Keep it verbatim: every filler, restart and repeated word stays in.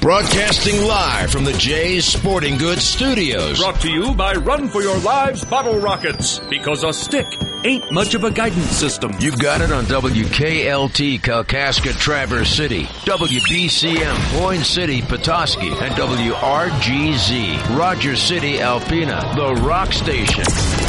Broadcasting live from the Jay's Sporting Goods Studios. Brought to you by Run for Your Lives Bottle Rockets. Because a stick ain't much of a guidance system. You've got it on W K L T Kalkaska Traverse City, W B C M Boyne City Petoskey, and W R G Z Rogers City Alpena, the Rock Station.